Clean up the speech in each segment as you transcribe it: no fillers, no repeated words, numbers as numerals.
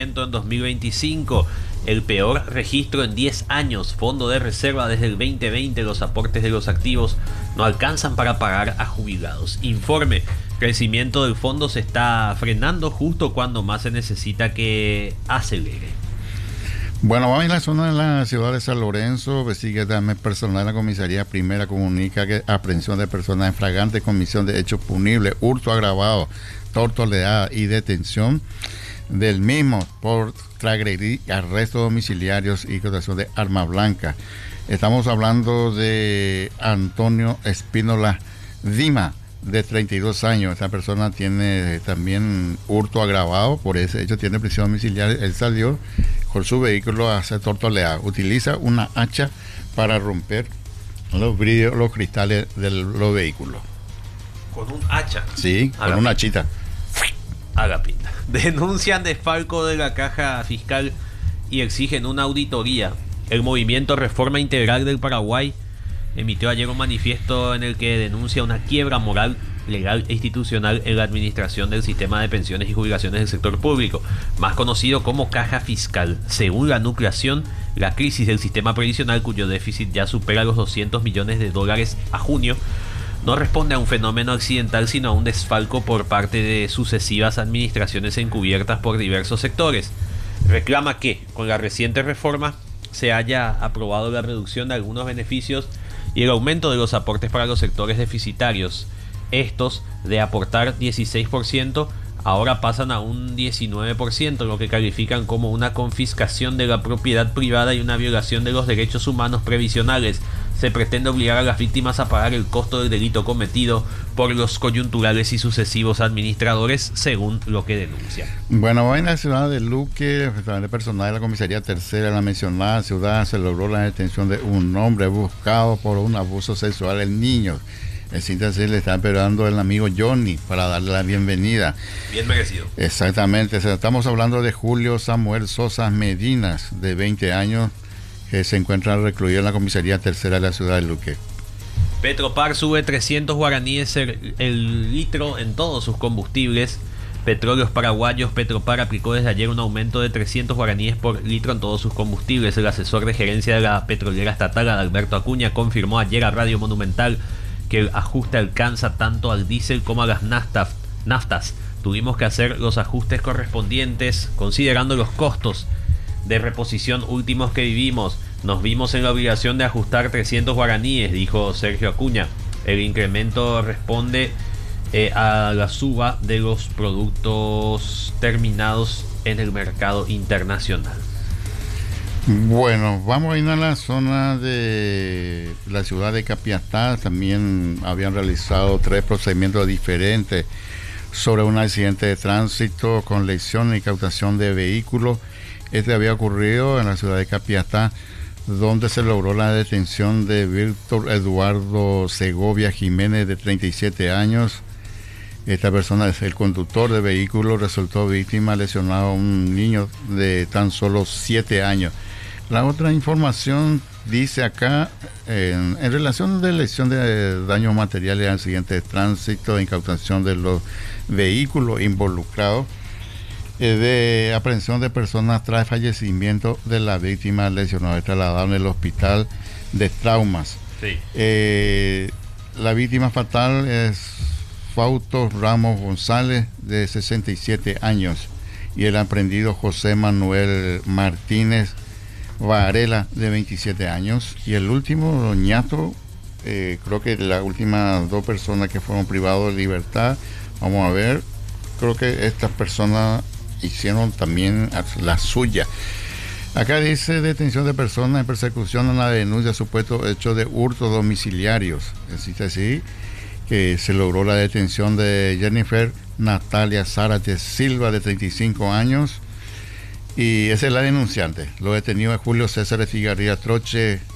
en 2025, el peor registro en 10 años. Fondo de reserva desde el 2020, los aportes de los activos no alcanzan para pagar a jubilados. Informe: crecimiento del fondo se está frenando justo cuando más se necesita que acelere. Bueno, vamos a la zona de la ciudad de San Lorenzo. Sigue también personal de la comisaría primera, comunica que aprehensión de personas en flagrante comisión de hechos punibles, hurto agravado, tortoleada y detención del mismo por transgredir arrestos domiciliarios y incautación de arma blanca. Estamos hablando de Antonio Espínola Dima, de 32 años. Esta persona tiene también hurto agravado, por ese hecho tiene prisión domiciliaria. Él salió con su vehículo a hacer tortoleada. Utiliza una hacha para romper los vidrios, los cristales de los vehículos. ¿Con un hacha? Sí, con una hachita. Haga pinta. Denuncian desfalco de la caja fiscal y exigen una auditoría. El movimiento Reforma Integral del Paraguay emitió ayer un manifiesto en el que denuncia una quiebra moral, legal e institucional en la administración del sistema de pensiones y jubilaciones del sector público, más conocido como caja fiscal. Según la nucleación, la crisis del sistema previsional, cuyo déficit ya supera los $200 millones a junio, no responde a un fenómeno accidental, sino a un desfalco por parte de sucesivas administraciones encubiertas por diversos sectores. Reclama que, con la reciente reforma, se haya aprobado la reducción de algunos beneficios y el aumento de los aportes para los sectores deficitarios. Estos, de aportar 16%, ahora pasan a un 19%, lo que califican como una confiscación de la propiedad privada y una violación de los derechos humanos previsionales. Se pretende obligar a las víctimas a pagar el costo del delito cometido por los coyunturales y sucesivos administradores, según lo que denuncia. Bueno, en la ciudad de Luque, el personal de la comisaría tercera en la mencionada ciudad se logró la detención de un hombre buscado por un abuso sexual en niños. El síntesis le está esperando el amigo Johnny para darle la bienvenida. Bien merecido. Exactamente. Estamos hablando de Julio Samuel Sosa Medinas, de 20 años, que se encuentra recluido en la comisaría tercera de la ciudad de Luque. Petropar sube 300 guaraníes el litro en todos sus combustibles. Petróleos Paraguayos Petropar aplicó desde ayer un aumento de 300 guaraníes por litro en todos sus combustibles. El asesor de gerencia de la petrolera estatal, Adalberto Acuña, confirmó ayer a Radio Monumental que el ajuste alcanza tanto al diésel como a las naftas. Tuvimos que hacer los ajustes correspondientes considerando los costos de reposición últimos que vivimos. Nos vimos en la obligación de ajustar 300 guaraníes, dijo Sergio Acuña. El incremento responde a la suba de los productos terminados en el mercado internacional. Bueno, vamos a ir a la zona de la ciudad de Capiatá. También habían realizado 3 procedimientos diferentes sobre un accidente de tránsito con lesión y incautación de vehículos. Este había ocurrido en la ciudad de Capiatá, donde se logró la detención de Víctor Eduardo Segovia Jiménez, de 37 años. Esta persona es el conductor de vehículo, resultó víctima, lesionado a un niño de tan solo 7 años. La otra información dice acá, en relación de lesión de daños materiales, accidente de tránsito, incautación de los vehículos involucrados, de aprehensión de personas tras fallecimiento de la víctima lesionada, trasladada en el hospital de traumas. Sí. La víctima fatal es Fausto Ramos González, de 67 años, y el aprehendido José Manuel Martínez Varela, de 27 años. Y el último, Doñato, creo que las últimas 2 personas que fueron privados de libertad, vamos a ver, creo que estas personas hicieron también la suya. Acá dice detención de personas en persecución a la denuncia de supuesto hecho de hurto domiciliarios. Existe así que se logró la detención de Jennifer Natalia Zárate Silva, de 35 años, y esa es la denunciante. Lo detenido es Julio César Figarría Troche,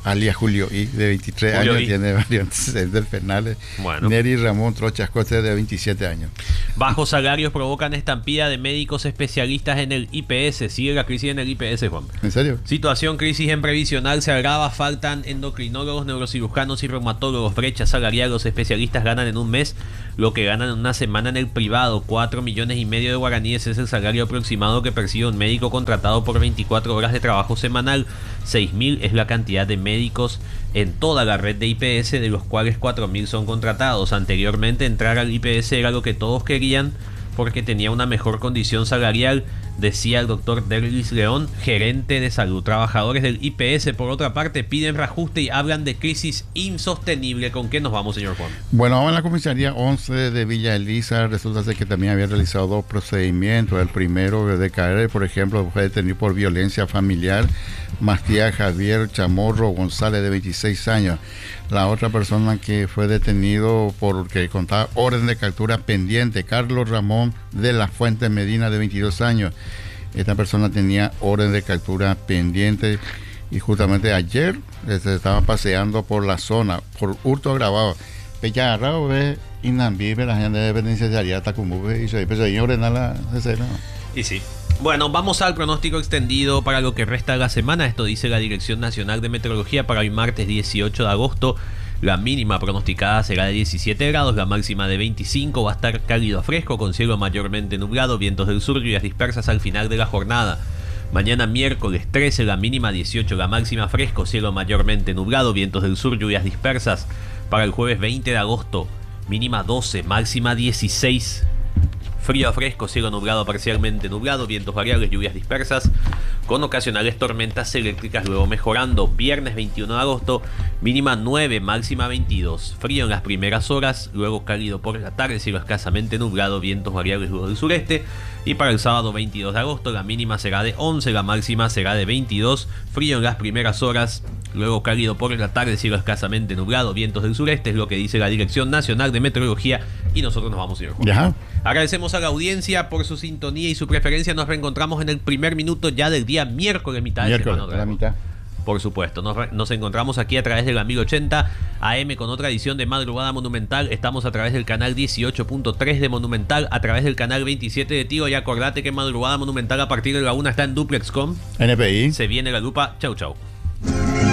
alias Julio I, de 23 Julio años, I. tiene varios antecedentes penales. Bueno. Neri Ramón Trochas Cote, de 27 años. Bajos salarios provocan estampida de médicos especialistas en el IPS. Sigue la crisis en el IPS, Juan. ¿En serio? Situación, crisis en previsional se agrava, faltan endocrinólogos, neurocirujanos y reumatólogos. Brecha salarial, los especialistas ganan en un mes lo que ganan en una semana en el privado. 4,5 millones de guaraníes es el salario aproximado que percibe un médico contratado por 24 horas de trabajo semanal. 6.000 es la cantidad de médicos en toda la red de IPS, de los cuales 4.000 son contratados. Anteriormente, entrar al IPS era lo que todos querían porque tenía una mejor condición salarial, decía el doctor Derlis León, gerente de salud. Trabajadores del IPS, por otra parte, piden reajuste y hablan de crisis insostenible. ¿Con qué nos vamos, señor Juan? Bueno, vamos a la comisaría 11 de Villa Elisa. Resulta ser que también había realizado 2 procedimientos. El primero de caer, por ejemplo, fue detenido por violencia familiar Matías Javier Chamorro González, de 26 años. La otra persona que fue detenido porque contaba orden de captura pendiente, Carlos Ramón de la Fuente Medina, de 22 años. Esta persona tenía orden de captura pendiente y justamente ayer se estaba paseando por la zona por hurto agravado. Pecha agarrado ve inambible la gente de penitenciaría Tacumube y se ordenar la escena. Y sí. Bueno, vamos al pronóstico extendido para lo que resta de la semana. Esto dice la Dirección Nacional de Meteorología para hoy martes 18 de agosto. La mínima pronosticada será de 17 grados, la máxima de 25. Va a estar cálido a fresco, con cielo mayormente nublado, vientos del sur, lluvias dispersas al final de la jornada. Mañana miércoles 13, la mínima 18, la máxima fresco, cielo mayormente nublado, vientos del sur, lluvias dispersas. Para el jueves 20 de agosto, mínima 12, máxima 16. Frío a fresco, cielo nublado, parcialmente nublado, vientos variables, lluvias dispersas, con ocasionales tormentas eléctricas, luego mejorando. Viernes 21 de agosto, mínima 9, máxima 22. Frío en las primeras horas, luego cálido por la tarde, cielo escasamente nublado, vientos variables luego del sureste. Y para el sábado 22 de agosto, la mínima será de 11, la máxima será de 22. Frío en las primeras horas, luego cálido por la tarde, cielo escasamente nublado, vientos del sureste, es lo que dice la Dirección Nacional de Meteorología. Y nosotros nos vamos, señor Juan. Ya. Agradecemos a la audiencia por su sintonía y su preferencia. Nos reencontramos en el primer minuto ya del día miércoles, mitad de semana. A la mitad. Por supuesto, nos encontramos aquí a través del 1080 AM con otra edición de Madrugada Monumental. Estamos a través del canal 18.3 de Monumental, a través del canal 27 de Tigo. Y acordate que Madrugada Monumental a partir de la 1 está en Duplexcom. NPI. Se viene la lupa. Chau, chau.